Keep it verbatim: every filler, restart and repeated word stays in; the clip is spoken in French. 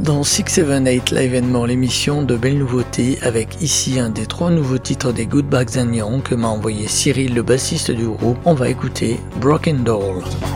Dans six seven eight Live and More, l'émission de belles nouveautés, avec ici un des trois nouveaux titres des Good Bags and Young que m'a envoyé Cyril, le bassiste du groupe. On va écouter Broken Doll.